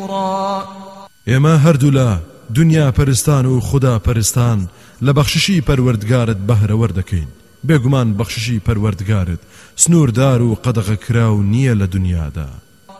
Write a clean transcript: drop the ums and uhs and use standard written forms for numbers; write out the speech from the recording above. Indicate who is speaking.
Speaker 1: ئێمە هەردوو لە دنیا پەرستان و خدا پەرستان لە بەخششی پەروەردگارت بەهرەوەر دەکەین. بێگومان بەخششی پەروەردگارت سنووردار و قەدەغەکراو نییە لە دنیادا.